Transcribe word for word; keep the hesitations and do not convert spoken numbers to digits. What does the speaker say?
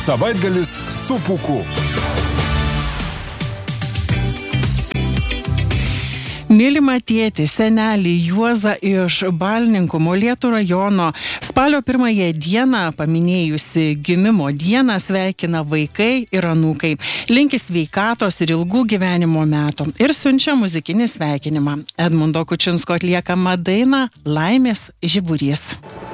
Savaitgalis su Pūku. Mylimą tėtį, senelį Juozą iš Balninkų Molėtų rajono spalio pirmąją dieną paminėjusi gimimo dieną sveikina vaikai ir anūkai. Linki sveikatos ir ilgų gyvenimo metų ir siunčia muzikinį sveikinimą. Edmundo Kučinsko atliekama daina Laimės žiburys.